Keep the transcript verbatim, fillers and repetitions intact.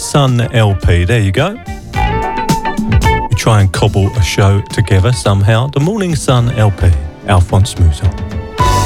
Sun L P. There you go. We try and cobble a show together somehow. The Morning Sun L P, Alphonse Mouzon.